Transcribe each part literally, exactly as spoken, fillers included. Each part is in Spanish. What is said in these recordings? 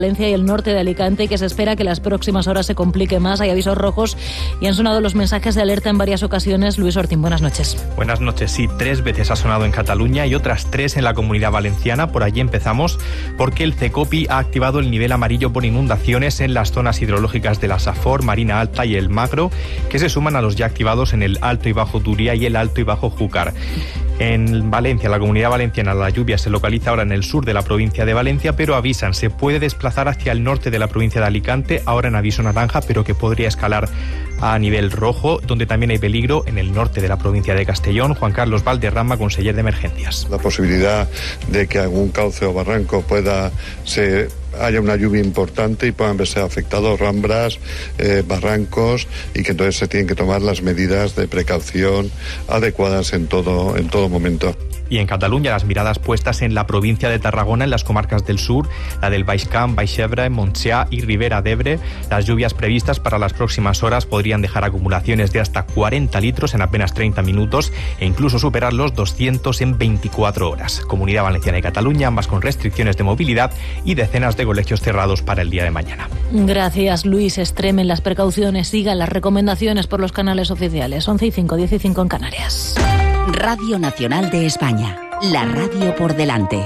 Valencia y el norte de Alicante, y que se espera que las próximas horas se complique más. Hay avisos rojos y han sonado los mensajes de alerta en varias ocasiones. Luis Ortín, buenas noches. Buenas noches. Sí, tres veces ha sonado en Cataluña y otras tres en la Comunidad Valenciana. Por allí empezamos porque el CECOPI ha activado el nivel amarillo por inundaciones en las zonas hidrológicas de la Safor, Marina Alta y el Magro, que se suman a los ya activados en el Alto y Bajo Turia y el Alto y Bajo Júcar. En Valencia, la Comunidad Valenciana, la lluvia se localiza ahora en el sur de la provincia de Valencia, pero avisan, se puede desplazar hacia el norte de la provincia de Alicante, ahora en aviso naranja, pero que podría escalar a nivel rojo, donde también hay peligro en el norte de la provincia de Castellón. Juan Carlos Valderrama, conseller de Emergencias. La posibilidad de que algún cauce o barranco pueda ser... haya una lluvia importante y puedan verse afectados ramblas, eh, barrancos, y que entonces se tienen que tomar las medidas de precaución adecuadas en todo, en todo momento. Y en Cataluña, las miradas puestas en la provincia de Tarragona, en las comarcas del sur, la del Baix Camp, Baix Ebre, Montsià y Ribera d'Ebre. Las lluvias previstas para las próximas horas podrían dejar acumulaciones de hasta cuarenta litros en apenas treinta minutos e incluso superar los doscientos en veinticuatro horas. Comunidad Valenciana y Cataluña, ambas con restricciones de movilidad y decenas de colegios cerrados para el día de mañana. Gracias, Luis. Extremen las precauciones, sigan las recomendaciones por los canales oficiales. once y cinco, diez y cinco en Canarias. Radio Nacional de España, la radio por delante.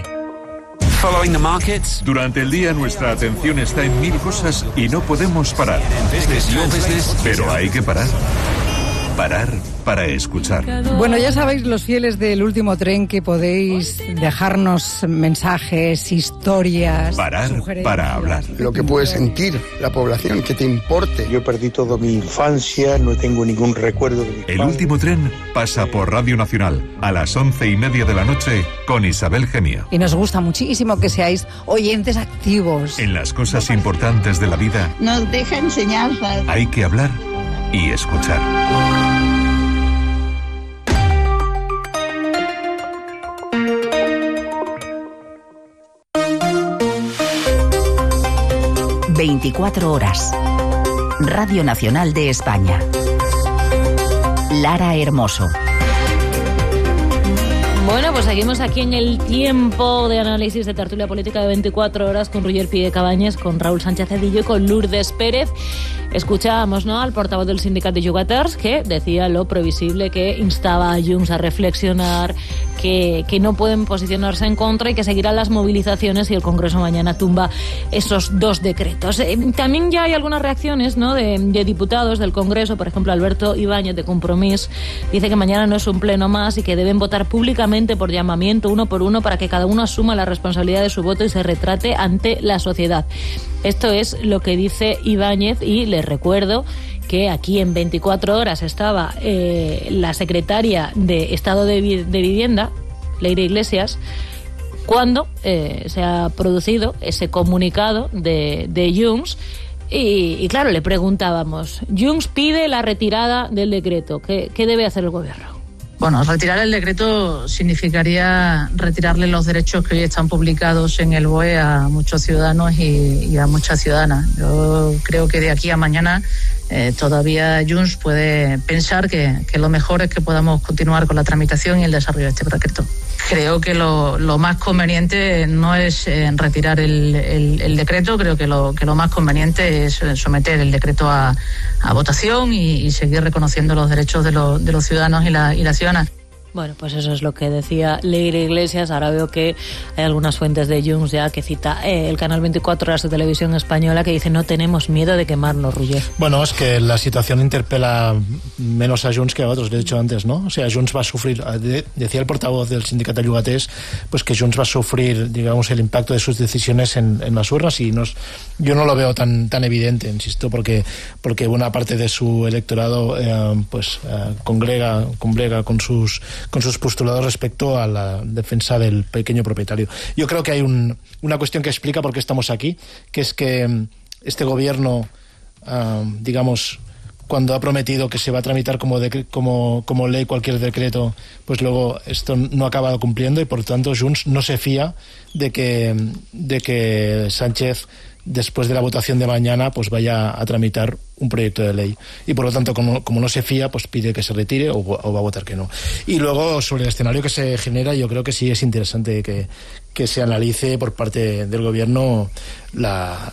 Durante el día nuestra atención está en mil cosas y no podemos parar. Pero hay que parar. Parar para escuchar. Bueno, ya sabéis, los fieles del Último Tren, que podéis dejarnos mensajes, historias. Parar para hablar. Lo que puede sentir la población, que te importe. Yo perdí toda mi infancia, no tengo ningún recuerdo de mi El padre. Último Tren pasa por Radio Nacional a las once y media de la noche con Isabel Gemio. Y nos gusta muchísimo que seáis oyentes activos. En las cosas importantes de la vida nos deja enseñanzas. Hay que hablar y escuchar. veinticuatro horas. Radio Nacional de España. Lara Hermoso. Bueno, pues seguimos aquí en el tiempo de análisis de tertulia política de veinticuatro horas con Roger Pide Cabañes, con Raúl Sánchez Cedillo y con Lourdes Pérez. Escuchábamos, ¿no?, al portavoz del sindicato de Llogaters, que decía lo previsible, que instaba a Junts a reflexionar, que, que no pueden posicionarse en contra y que seguirán las movilizaciones si el Congreso mañana tumba esos dos decretos. Eh, también ya hay algunas reacciones, ¿no?, de, de diputados del Congreso. Por ejemplo, Alberto Ibáñez, de Compromís, dice que mañana no es un pleno más y que deben votar públicamente por llamamiento, uno por uno, para que cada uno asuma la responsabilidad de su voto y se retrate ante la sociedad. Esto es lo que dice Ibáñez, y les recuerdo que aquí en veinticuatro horas estaba eh, la secretaria de Estado de, Vi- de Vivienda, Leire Iglesias, cuando eh, se ha producido ese comunicado de, de Junts. Y, y claro, le preguntábamos, Junts pide la retirada del decreto. ¿Qué, qué debe hacer el gobierno? Bueno, retirar el decreto significaría retirarle los derechos que hoy están publicados en el B O E a muchos ciudadanos y, y a muchas ciudadanas. Yo creo que de aquí a mañana eh, todavía Junts puede pensar que, que lo mejor es que podamos continuar con la tramitación y el desarrollo de este decreto. Creo que lo, lo más conveniente no es eh, retirar el, el, el decreto, creo que lo, que lo más conveniente es someter el decreto a, a votación y, y seguir reconociendo los derechos de, lo, de los ciudadanos y, la, y las ciudadanas. Bueno, pues eso es lo que decía Leire Iglesias. Ahora veo que hay algunas fuentes de Junts ya que cita eh, el canal veinticuatro horas de televisión española, que dice no tenemos miedo de quemarnos, Roger. Bueno, es que la situación interpela menos a Junts que a otros, lo he dicho antes, ¿no? O sea, Junts va a sufrir, decía el portavoz del sindicato de Llogaters, pues que Junts va a sufrir, digamos, el impacto de sus decisiones en, en las urnas, y nos, yo no lo veo tan tan evidente, insisto, porque porque buena parte de su electorado eh, pues eh, congrega, congrega con sus con sus postulados respecto a la defensa del pequeño propietario. Yo creo que hay un, una cuestión que explica por qué estamos aquí, que es que este gobierno, uh, digamos, cuando ha prometido que se va a tramitar como, de, como, como ley cualquier decreto, pues luego esto no ha acabado cumpliendo, y por tanto Junts no se fía de que, de que Sánchez, después de la votación de mañana, pues vaya a tramitar un proyecto de ley. Y por lo tanto, como, como no se fía, pues pide que se retire o, o va a votar que no. Y luego, sobre el escenario que se genera, yo creo que sí es interesante que, que se analice por parte del gobierno la,